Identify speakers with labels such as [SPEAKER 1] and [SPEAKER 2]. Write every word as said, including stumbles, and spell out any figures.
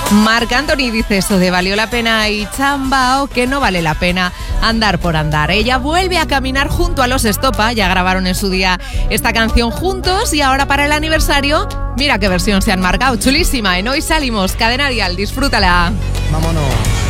[SPEAKER 1] Marc Anthony dice eso de valió la pena y chambao, que no vale la pena andar por andar. Ella vuelve a caminar junto a los Estopa, ya grabaron en su día esta canción juntos y ahora para el aniversario, mira qué versión se han marcado, chulísima. En Hoy Salimos, Cadena Dial, disfrútala.
[SPEAKER 2] Vámonos.